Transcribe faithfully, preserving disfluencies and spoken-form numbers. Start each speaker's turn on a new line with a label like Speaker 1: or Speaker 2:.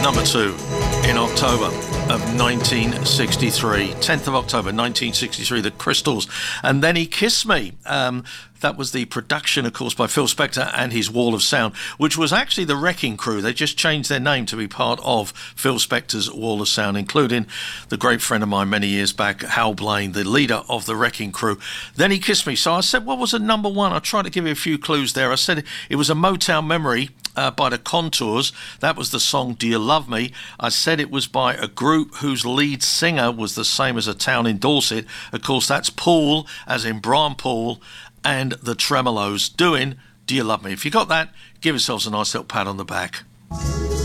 Speaker 1: number two in October of nineteen sixty-three. tenth of October nineteen sixty-three, The Crystals. And Then He Kissed Me. Um, that was the production, of course, by Phil Spector and his Wall of Sound, which was actually the Wrecking Crew. They just changed their name to be part of Phil Spector's Wall of Sound, including the great friend of mine many years back, Hal Blaine, the leader of the Wrecking Crew. Then He Kissed Me. So I said, what was a number one? I tried to give you a few clues there. I said it was a Motown memory uh, by the Contours. That was the song Do You Love Me? I said it was by a group whose lead singer was the same as a town in Dorset. Of course, that's Paul, as in Brian Paul, and the Tremolos doing Do You Love Me? If you got that, give yourselves a nice little pat on the back.